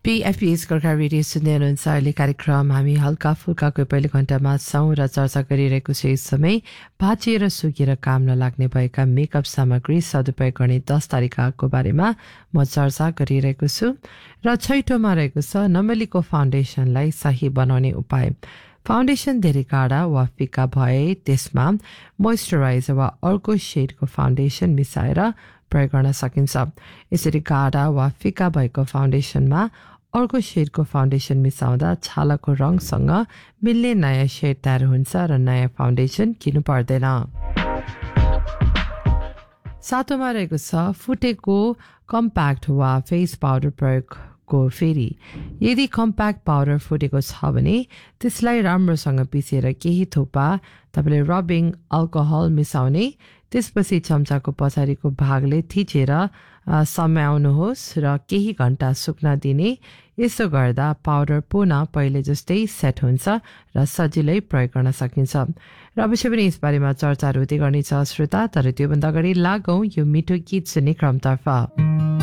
PFP's Gorkha radio सुन्ने हुनुहुन्छ अहिले कार्यक्रम हामी हल्का फुल्काको पहिलो घण्टामा छौँ र चर्चा गरिरहेको छ यस समय भाँचिएर सुकेर काम नलाग्ने भएका मेकअप सामग्री सदुपयोग गर्ने 10 तरिकाको बारेमा म चर्चा गरिरहेको छु र छैटौँमा रहेको छ नमेलीको फाउन्डेसनलाई सही बनाउने उपाय। फाउन्डेसन धेरै गाढा वा फिका भए त्यसमा मोइस्चराइजर वा अर्को शेडको फाउन्डेसन मिसाएर प्रयोग गर्न सकिन्छ। यसरी गाढा वा फिका भएको फाउन्डेसनमा अर्को शेडको फाउन्डेसन मिसाउँदा छालाको रङसँग मिल्ने नयाँ शेड तयार हुन्छ र नयाँ फाउन्डेसन किन्नु पर्दैन। सातौँमा रहेको छ फुटेको कम्प्याक्ट वा फेस पाउडर प्रयोगको फेरि। यदि कम्प्याक्ट पाउडर फुटेको छ भने त्यसलाई राम्रोसँग पिसेर केही थोपा तपाईँले रबिङ अल्कोहल मिसाउने, त्यसपछि चम्चाको पछाडिको भागले थिचेर सम्याउनुहोस् र केही घण्टा सुक्न दिने। यसो गर्दा पाउडर पुनः पहिले जस्तै सेट हुन्छ र सजिलै प्रयोग गर्न सकिन्छ। र अवश्य पनि यसबारेमा चर्चाहरू हुँदै गर्नेछ श्रोता, तर त्योभन्दा अगाडि लागौँ यो मिठो गीत सुन्ने क्रमतर्फ।